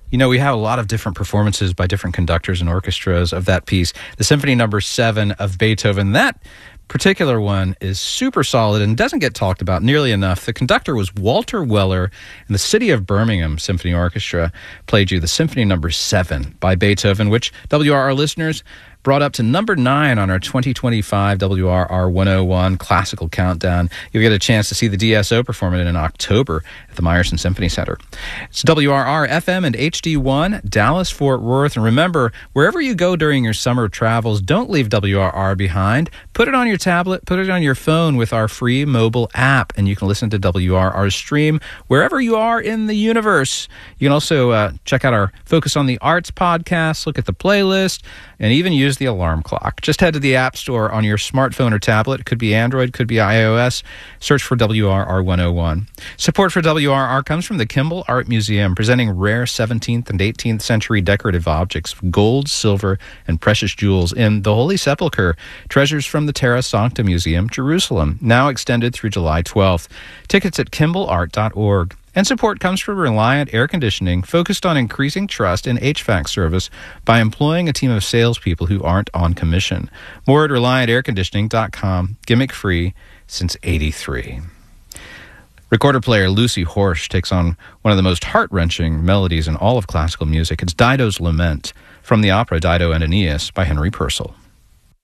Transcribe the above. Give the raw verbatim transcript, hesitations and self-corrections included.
You know, we have a lot of different performances by different conductors and orchestras of that piece. The Symphony Number Seven of Beethoven. That particular one is super solid and doesn't get talked about nearly enough. The conductor was Walter Weller, and the City of Birmingham Symphony Orchestra played you the Symphony Number Seven by Beethoven, which W R R listeners brought up to number nine on our twenty twenty-five W R R one oh one Classical Countdown. You'll get a chance to see the D S O perform it in October at the Meyerson Symphony Center. It's W R R F M and H D one, Dallas, Fort Worth. And remember, wherever you go during your summer travels, don't leave W R R behind. Put it on your tablet, put it on your phone with our free mobile app, and you can listen to W R R stream wherever you are in the universe. You can also uh, check out our Focus on the Arts podcast, look at the playlist, and even use the alarm clock. Just head to the App Store on your smartphone or tablet. It could be Android, could be iOS. Search for W R R one oh one. Support for W R R comes from the Kimball Art Museum, presenting rare seventeenth and eighteenth century decorative objects, gold, silver, and precious jewels in the Holy Sepulchre, treasures from the Terra Sancta Museum, Jerusalem, now extended through July twelfth. Tickets at kimball art dot org. And support comes from Reliant Air Conditioning, focused on increasing trust in H V A C service by employing a team of salespeople who aren't on commission. More at reliant air conditioning dot com. Gimmick free since eighty-three. Recorder player Lucy Horsch takes on one of the most heart-wrenching melodies in all of classical music. It's Dido's Lament from the opera Dido and Aeneas by Henry Purcell.